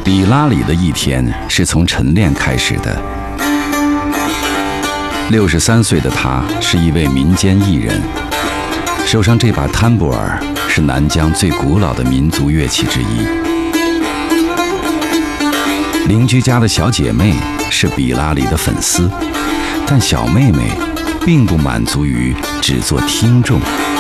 比拉里的一天是从晨练开始的。63岁的他是一位民间艺人，手上这把摊布尔是南疆最古老的民族乐器之一。邻居家的小姐妹是比拉里的粉丝，但小妹妹并不满足于只做听众。